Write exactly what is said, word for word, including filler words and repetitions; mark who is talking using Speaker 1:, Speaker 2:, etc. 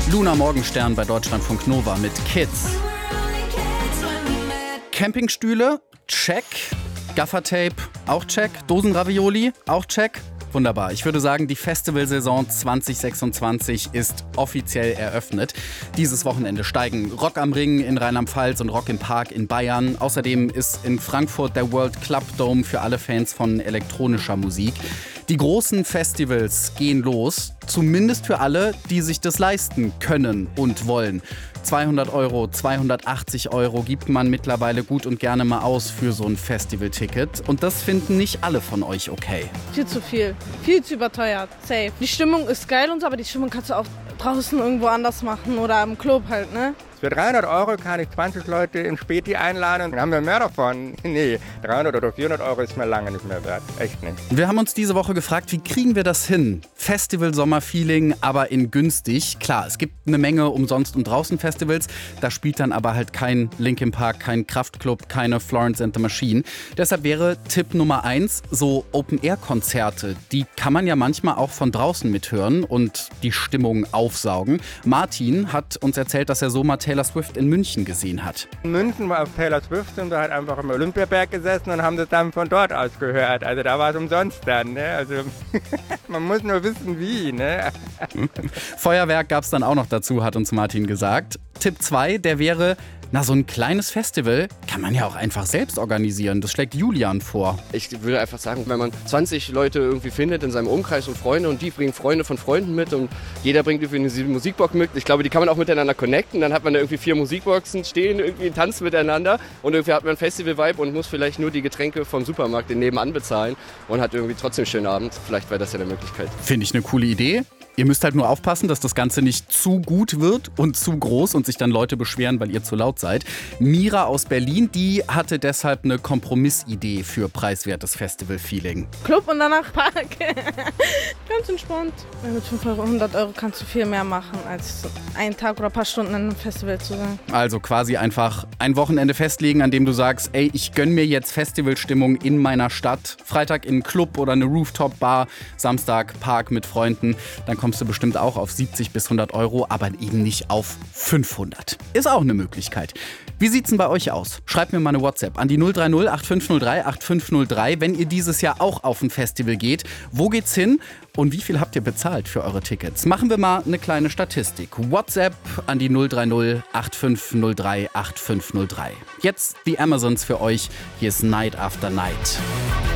Speaker 1: Luna Morgenstern bei Deutschlandfunk Nova mit Kids. Campingstühle, check. Gaffertape, auch check. Dosenravioli, auch check. Wunderbar. Ich würde sagen, die Festivalsaison zwanzig sechsundzwanzig ist offiziell eröffnet. Dieses Wochenende steigen Rock am Ring in Rheinland-Pfalz und Rock im Park in Bayern. Außerdem ist in Frankfurt der World Club Dome für alle Fans von elektronischer Musik. Die großen Festivals gehen los, zumindest für alle, die sich das leisten können und wollen. zweihundert Euro, zweihundertachtzig Euro gibt man mittlerweile gut und gerne mal aus für so ein Festivalticket. Und das finden nicht alle von euch okay.
Speaker 2: Viel zu viel, viel zu überteuert, safe. Die Stimmung ist geil und so, aber die Stimmung kannst du auch draußen irgendwo anders machen oder im Club halt, ne?
Speaker 3: Für dreihundert Euro kann ich zwanzig Leute in Späti einladen. Dann haben wir mehr davon. Nee, dreihundert oder vierhundert Euro ist mir lange nicht mehr wert. Echt nicht.
Speaker 1: Wir haben uns diese Woche gefragt, wie kriegen wir das hin? Festival-Sommer-Feeling, aber in günstig. Klar, es gibt eine Menge Umsonst- und Draußen-Festivals. Da spielt dann aber halt kein Linkin Park, kein Kraftklub, keine Florence and the Machine. Deshalb wäre Tipp Nummer eins, so Open-Air-Konzerte. Die kann man ja manchmal auch von draußen mithören und die Stimmung aufsaugen. Martin hat uns erzählt, dass er so mal Taylor Swift in München gesehen hat.
Speaker 3: In München war auf Taylor Swift, sind wir halt einfach im Olympiaberg gesessen und haben das dann von dort aus gehört. Also da war es umsonst dann. Ne? Also man muss nur wissen, wie. Ne?
Speaker 1: Feuerwerk gab es dann auch noch dazu, hat uns Martin gesagt. Tipp zwei, der wäre, na, so ein kleines Festival kann man ja auch einfach selbst organisieren. Das schlägt Julian vor.
Speaker 4: Ich würde einfach sagen, wenn man zwanzig Leute irgendwie findet in seinem Umkreis und Freunde und die bringen Freunde von Freunden mit und jeder bringt irgendwie eine Musikbox mit. Ich glaube, die kann man auch miteinander connecten. Dann hat man da irgendwie vier Musikboxen stehen, irgendwie tanzen miteinander und irgendwie hat man ein Festival-Vibe und muss vielleicht nur die Getränke vom Supermarkt den nebenan bezahlen und hat irgendwie trotzdem einen schönen Abend. Vielleicht wäre das ja eine Möglichkeit.
Speaker 1: Finde ich eine coole Idee. Ihr müsst halt nur aufpassen, dass das Ganze nicht zu gut wird und zu groß und sich dann Leute beschweren, weil ihr zu laut seid. Mira aus Berlin, die hatte deshalb eine Kompromissidee für preiswertes Festival-Feeling.
Speaker 2: Club und danach Park. Ganz entspannt. Mit fünfhundert Euro kannst du viel mehr machen, als einen Tag oder ein paar Stunden in einem Festival zu sein.
Speaker 1: Also quasi einfach ein Wochenende festlegen, an dem du sagst, ey, ich gönn mir jetzt Festivalstimmung in meiner Stadt. Freitag in einen Club oder eine Rooftop-Bar, Samstag Park mit Freunden. Dann kommst du bestimmt auch auf siebzig bis hundert Euro, aber eben nicht auf fünfhundert. Ist auch eine Möglichkeit. Wie sieht's denn bei euch aus? Schreibt mir mal eine WhatsApp an die null drei null acht fünf null drei acht fünf null drei, wenn ihr dieses Jahr auch auf ein Festival geht. Wo geht's hin? Und wie viel habt ihr bezahlt für eure Tickets? Machen wir mal eine kleine Statistik. WhatsApp an die null drei null acht fünf null drei acht fünf null drei. Jetzt die Amazons für euch. Hier ist Night After Night.